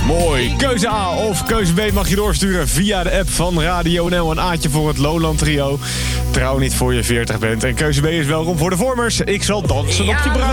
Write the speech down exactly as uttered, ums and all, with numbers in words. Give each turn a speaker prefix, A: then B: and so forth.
A: Mooi. Keuze A of keuze B mag je doorsturen via de app van Radio N L. Een Aatje voor het Lowland Trio. Trouw niet voor je veertig bent. En keuze B is welkom voor de Vormers. Ik zal dansen
B: Ja,
A: op je bruiloft.